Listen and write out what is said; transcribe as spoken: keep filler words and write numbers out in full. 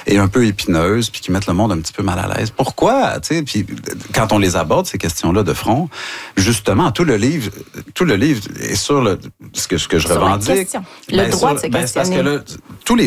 et un peu épineuses, puis qui mettent le monde un petit peu mal à l'aise. Pourquoi, tu sais, puis quand on les aborde, ces questions-là de front, justement, tout le livre, tout le livre est sur le, ce que, ce que je sur revendique. Le ben, droit sur, de se ben, questionner. Parce que là, tous les